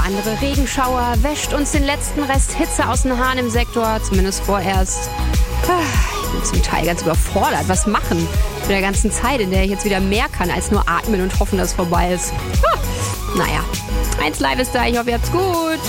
andere Regenschauer wäscht uns den letzten Rest Hitze aus den Haaren im Sektor, zumindest vorerst. Ich bin zum Teil ganz überfordert. Was machen mit der ganzen Zeit, in der ich jetzt wieder mehr kann, als nur atmen und hoffen, dass es vorbei ist. Naja, 1Live ist da. Ich hoffe, ihr habt's gut.